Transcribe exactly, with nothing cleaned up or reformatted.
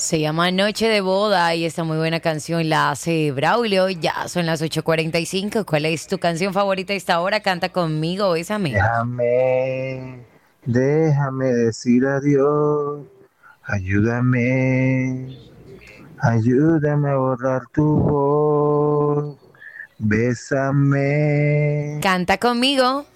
Se llama Noche de Boda y esta muy buena canción la hace Braulio. Ya son las ocho cuarenta y cinco. ¿Cuál es tu canción favorita a esta hora? Canta conmigo, bésame. Déjame, déjame decir adiós. Ayúdame, ayúdame a borrar tu voz. Bésame. Canta conmigo.